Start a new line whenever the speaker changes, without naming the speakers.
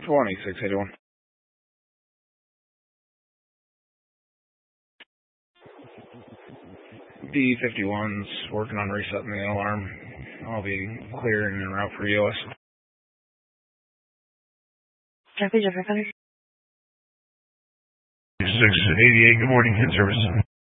2681. D51's working on resetting the alarm. I'll be clearing en route for EOS.
Jeffrey Center.
688, good morning, in service.